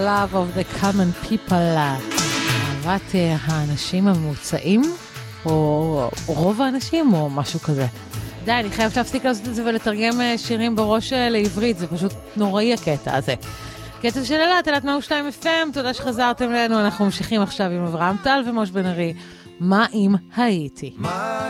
Love of the common people, אהבת האנשים הממוצעים, או רוב האנשים, או משהו כזה. די, אני חייבת להפסיק לעשות את זה ולתרגם שירים בראש לעברית, זה פשוט נוראי הקטע הזה. קצב של אלת, אלת 102 FM, תודה שחזרתם לנו, אנחנו ממשיכים עכשיו עם אברהם טל ומוש בן ארי. מה אם הייתי?